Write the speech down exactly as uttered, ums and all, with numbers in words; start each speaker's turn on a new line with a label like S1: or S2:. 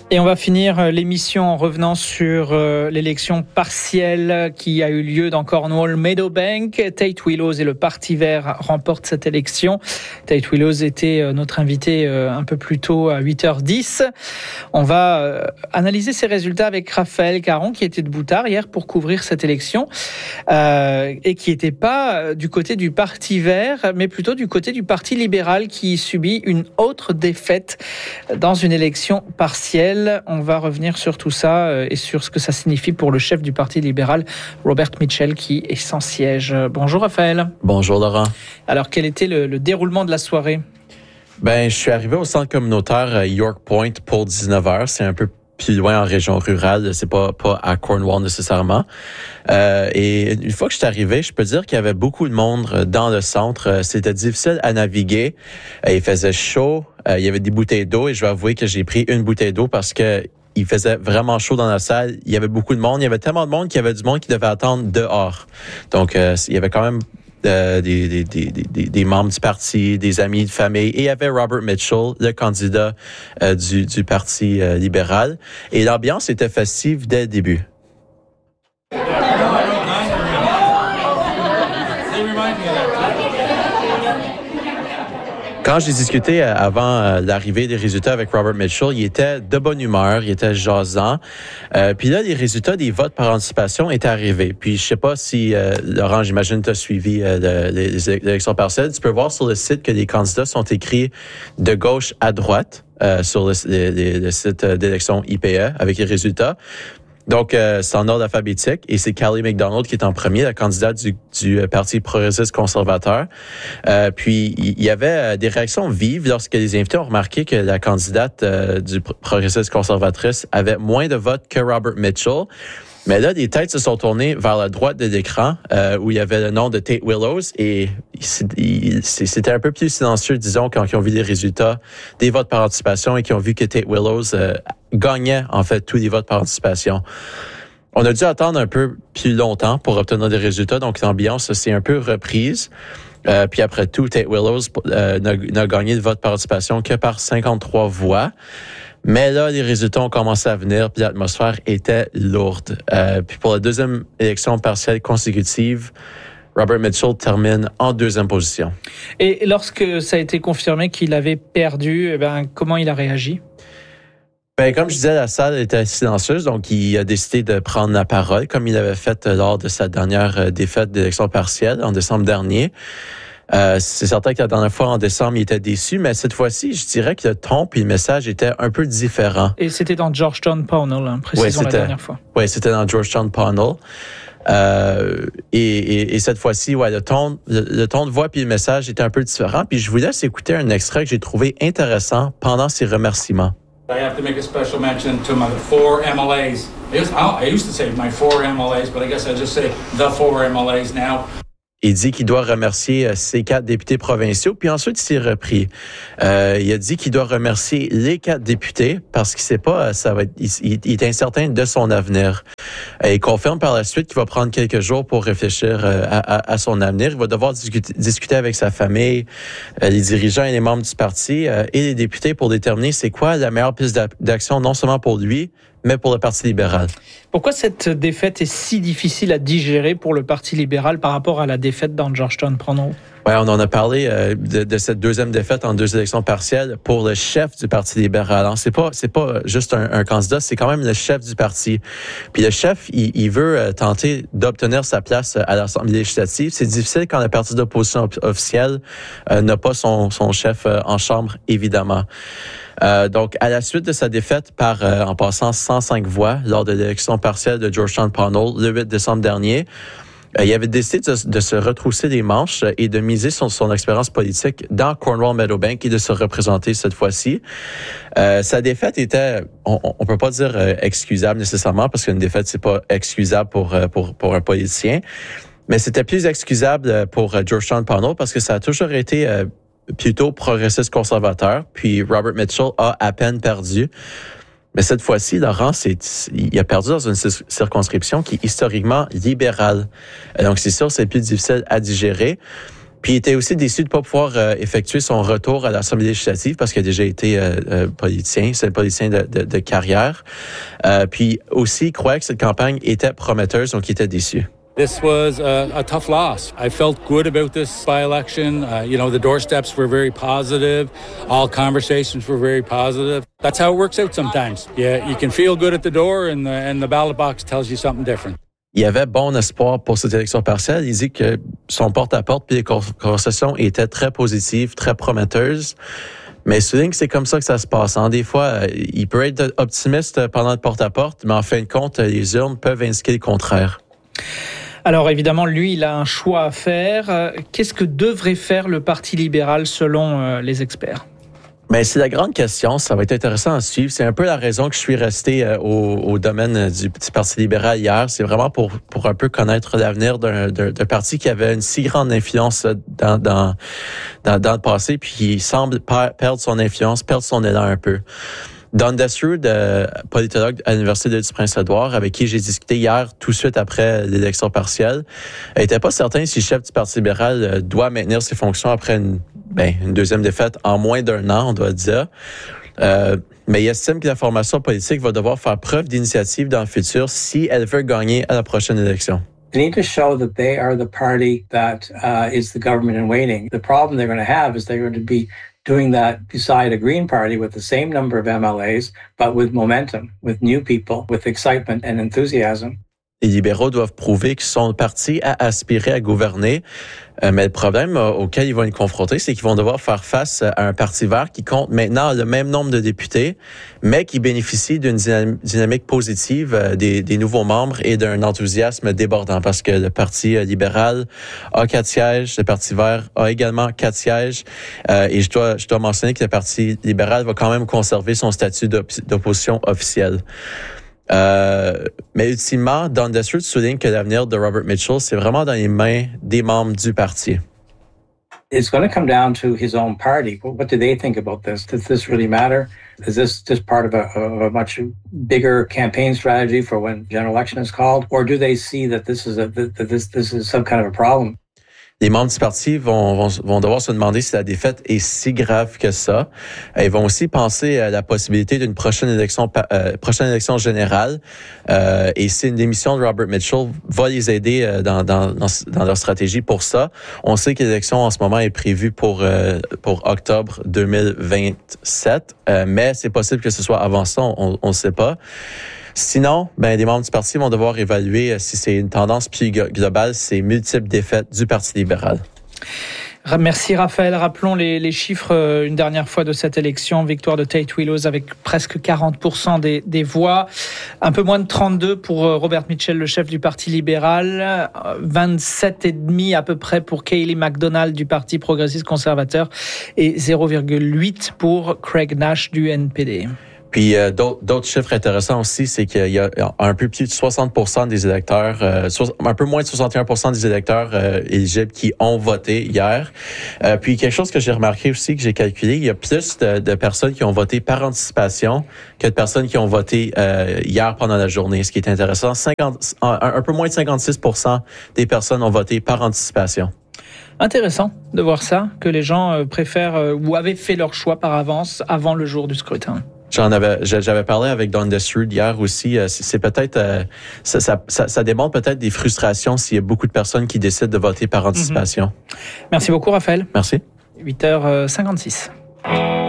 S1: Et on va finir l'émission en revenant sur euh, l'élection partielle qui a eu lieu dans Cornwall Meadowbank. Tate Willows et le Parti vert remportent cette élection. Tate Willows était euh, notre invité euh, un peu plus tôt à huit heures dix. On va euh, analyser ces résultats avec Raphaël Caron qui était debout tard hier pour couvrir cette élection euh, et qui n'était pas du côté du Parti vert mais plutôt du côté du Parti libéral qui subit une autre défaite dans une élection partielle. On va revenir sur tout ça et sur ce que ça signifie pour le chef du Parti libéral, Robert Mitchell, qui est sans siège. Bonjour Raphaël.
S2: Bonjour Laurent.
S1: Alors, quel était le, le déroulement de la soirée?
S2: Ben, je suis arrivé au centre communautaire York Point pour dix-neuf heures. C'est un peu plus loin en région rurale, c'est pas pas à Cornwall nécessairement. Euh, et une fois que je suis arrivé, je peux dire qu'il y avait beaucoup de monde dans le centre. C'était difficile à naviguer. Il faisait chaud. Il y avait des bouteilles d'eau et je vais avouer que j'ai pris une bouteille d'eau parce que il faisait vraiment chaud dans la salle. Il y avait beaucoup de monde. Il y avait tellement de monde qu'il y avait du monde qui devait attendre dehors. Donc, euh, il y avait quand même Euh, des, des, des, des, des membres du parti, des amis de famille. Et il y avait Robert Mitchell, le candidat euh, du, du Parti euh, libéral. Et l'ambiance était festive dès le début. Quand j'ai discuté avant l'arrivée des résultats avec Robert Mitchell, il était de bonne humeur, il était jasant. Euh, puis là, les résultats des votes par anticipation étaient arrivés. Puis je sais pas si, euh, Laurent, j'imagine que tu as suivi euh, les, les élections partielles. Tu peux voir sur le site que les candidats sont écrits de gauche à droite euh, sur le, le, le site d'élection I P E avec les résultats. Donc, euh, c'est en ordre alphabétique et c'est Callie McDonald qui est en premier, la candidate du, du Parti progressiste conservateur. Euh, puis, il y avait des réactions vives lorsque les invités ont remarqué que la candidate euh, du progressiste conservatrice avait moins de votes que Robert Mitchell. Mais là, les têtes se sont tournées vers la droite de l'écran euh, où il y avait le nom de Tate Willows et c'était un peu plus silencieux, disons, quand ils ont vu les résultats des votes par anticipation et qu'ils ont vu que Tate Willows euh, gagnait, en fait, tous les votes par anticipation. On a dû attendre un peu plus longtemps pour obtenir des résultats, donc l'ambiance s'est un peu reprise. Euh, puis après tout, Tate Willows euh, n'a, n'a gagné de vote par anticipation que par cinquante-trois voix. Mais là, les résultats ont commencé à venir, puis l'atmosphère était lourde. Euh, puis pour la deuxième élection partielle consécutive, Robert Mitchell termine en deuxième position.
S1: Et lorsque ça a été confirmé qu'il avait perdu, eh ben, comment il a réagi?
S2: Ben, comme je disais, la salle était silencieuse, donc il a décidé de prendre la parole, comme il avait fait lors de sa dernière défaite d'élection partielle en décembre dernier. Euh, c'est certain que la dernière fois, en décembre, il était déçu, mais cette fois-ci, je dirais que le ton et le message étaient un peu différents.
S1: Et c'était dans Georgetown Pownell, hein, précisons
S2: oui,
S1: la dernière fois.
S2: Oui, c'était dans Georgetown Pownell. Euh, et, et, et cette fois-ci, ouais, le ton, le, le ton de voix puis le message était un peu différent. Puis je vous laisse écouter un extrait que j'ai trouvé intéressant pendant ses remerciements.
S3: I have to make a special mention to my four M L As. I used to say my four M L As, but I guess I just say the four M L As now.
S2: Il dit qu'il doit remercier ses quatre députés provinciaux, puis ensuite il s'est repris. Euh, il a dit qu'il doit remercier les quatre députés parce qu'il sait pas, ça va être, il, il est incertain de son avenir. Et il confirme par la suite qu'il va prendre quelques jours pour réfléchir à, à, à son avenir. Il va devoir discuter, discuter avec sa famille, les dirigeants et les membres du parti et les députés pour déterminer c'est quoi la meilleure piste d'action, non seulement pour lui, mais pour le Parti libéral.
S1: Pourquoi cette défaite est si difficile à digérer pour le Parti libéral par rapport à la défaite dans Georgetown Pownell?
S2: Ouais, on en a parlé euh, de, de cette deuxième défaite en deux élections partielles pour le chef du Parti libéral. Alors, c'est pas c'est pas juste un, un candidat, c'est quand même le chef du parti. Puis le chef, il, il veut euh, tenter d'obtenir sa place à l'Assemblée législative. C'est difficile quand le parti d'opposition officielle euh, n'a pas son son chef euh, en chambre, évidemment. Euh, donc, à la suite de sa défaite par, euh, en passant cent cinq voix lors de l'élection partielle de Georgetown Pownell le huit décembre dernier, euh, il avait décidé de, de se retrousser les manches et de miser sur son expérience politique dans Cornwall Meadowbank et de se représenter cette fois-ci. Euh, sa défaite était, on, on peut pas dire euh, excusable nécessairement parce qu'une défaite c'est pas excusable pour euh, pour pour un politicien, mais c'était plus excusable pour euh, Georgetown Pownell parce que ça a toujours été euh, plutôt progressiste conservateur, puis Robert Mitchell a à peine perdu. Mais cette fois-ci, Laurent, c'est, il a perdu dans une circonscription qui est historiquement libérale. Donc, c'est sûr, c'est plus difficile à digérer. Puis il était aussi déçu de ne pas pouvoir euh, effectuer son retour à l'Assemblée législative parce qu'il a déjà été euh, euh, politicien, c'est un politicien de, de, de carrière. Euh, puis aussi, il croyait que cette campagne était prometteuse, donc il était déçu.
S3: This was a, a tough loss. I felt good about this by-election. Uh, you know, the doorsteps were very positive. All conversations were very positive. That's how it works out sometimes. Yeah, you can feel good at the door and the, and the ballot box tells you something different.
S2: Il y avait bon espoir pour cette élection partielle. Il dit que son porte-à-porte puis les conversations étaient très positives, très prometteuses. Mais il souligne que c'est comme ça que ça se passe. Hein. Des fois, il peut être optimiste pendant le porte-à-porte, mais en fin de compte, les urnes peuvent indiquer le contraire.
S1: Alors évidemment, lui, il a un choix à faire. Qu'est-ce que devrait faire le Parti libéral selon les experts?
S2: Mais c'est la grande question. Ça va être intéressant à suivre. C'est un peu la raison que je suis resté au, au domaine du petit Parti libéral hier. C'est vraiment pour pour un peu connaître l'avenir d'un, d'un, d'un parti qui avait une si grande influence dans dans dans, dans le passé, puis qui semble perdre son influence, perdre son élan un peu. Don Destrud, euh, politologue à l'Université de Prince-Édouard, avec qui j'ai discuté hier, tout de suite après l'élection partielle, n'était pas certain si le chef du Parti libéral euh, doit maintenir ses fonctions après une, ben, une deuxième défaite en moins d'un an, on doit dire. Euh, mais il estime que la formation politique va devoir faire preuve d'initiative dans le futur si elle veut gagner à la prochaine élection.
S4: They need to show that they are the party that uh, is the government in waiting. The problem they're going to have is they're going to be doing that beside a Green Party with the same number of M L As, but with momentum, with new people, with excitement and enthusiasm.
S2: Les libéraux doivent prouver qu'ils sont le parti à aspirer à gouverner. Euh, mais le problème euh, auquel ils vont être confrontés, c'est qu'ils vont devoir faire face à un parti vert qui compte maintenant le même nombre de députés, mais qui bénéficie d'une dynamique positive euh, des, des nouveaux membres et d'un enthousiasme débordant. Parce que le Parti euh, libéral a quatre sièges, le Parti vert a également quatre sièges. Euh, et je dois, je dois mentionner que le Parti libéral va quand même conserver son statut d'op- d'opposition officielle. Euh, mais ultimement, Don Destrud souligne que l'avenir de Robert Mitchell, c'est vraiment dans les mains des membres du parti.
S4: It's going to come down to his own party. What do they think about this? Does this really matter? Is this just part of a, of a much bigger campaign strategy for when general election is called? Or do they see that this is a, that this, this is some kind of a problem?
S2: Les membres du parti vont, vont, vont devoir se demander si la défaite est si grave que ça. Ils vont aussi penser à la possibilité d'une prochaine élection, euh, prochaine élection générale. Euh, et si une démission de Robert Mitchell va les aider euh, dans, dans, dans, dans leur stratégie pour ça. On sait que l'élection en ce moment est prévue pour, euh, pour octobre deux mille vingt-sept. Euh, mais c'est possible que ce soit avant ça, on ne sait pas. Sinon, ben, les membres du parti vont devoir évaluer si c'est une tendance plus globale, ces multiples défaites du Parti libéral.
S1: Merci Raphaël. Rappelons les, les chiffres une dernière fois de cette élection. Victoire de Tate Willows avec presque quarante pour cent des, des voix. Un peu moins de trente-deux pour Robert Mitchell, le chef du Parti libéral. vingt-sept virgule cinq à peu près pour Kayleigh McDonald du Parti progressiste conservateur. Et zéro virgule huit pour Craig Nash du N P D.
S2: Puis euh, d'autres, d'autres chiffres intéressants aussi, c'est qu'il y a un peu plus de soixante pour cent des électeurs, euh, un peu moins de soixante et un pour cent des électeurs euh, éligibles qui ont voté hier. Euh, puis quelque chose que j'ai remarqué aussi, que j'ai calculé, il y a plus de, de personnes qui ont voté par anticipation que de personnes qui ont voté euh, hier pendant la journée. Ce qui est intéressant, cinquante, un, un peu moins de cinquante-six pour cent des personnes ont voté par anticipation.
S1: Intéressant de voir ça, que les gens préfèrent ou avaient fait leur choix par avance avant le jour du scrutin.
S2: J'en avais, j'avais parlé avec Don Destrud hier aussi. C'est peut-être, ça, ça, ça, ça démontre peut-être des frustrations s'il y a beaucoup de personnes qui décident de voter par anticipation.
S1: Mm-hmm. Merci beaucoup, Raphaël.
S2: Merci.
S1: huit heures cinquante-six.